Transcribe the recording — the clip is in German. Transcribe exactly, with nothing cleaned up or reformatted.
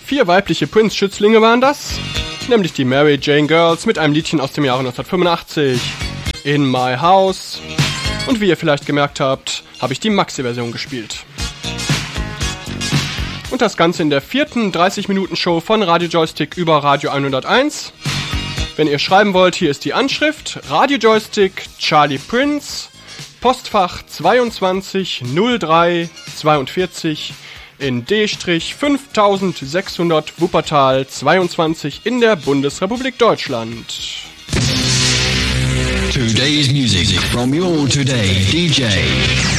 Vier weibliche Prince-Schützlinge waren das, nämlich die Mary Jane Girls mit einem Liedchen aus dem Jahre neunzehnhundertfünfundachtzig, In My House. Und wie ihr vielleicht gemerkt habt, habe ich die Maxi-Version gespielt. Und das Ganze in der vierten dreißig-Minuten-Show von Radio Joystick über Radio hunderteins. Wenn ihr schreiben wollt, hier ist die Anschrift: Radio Joystick, Charlie Prince, Postfach zweiundzwanzig null drei zweiundvierzig in D fünftausendsechshundert Wuppertal zweiundzwanzig in der Bundesrepublik Deutschland. Today's music from your today D J.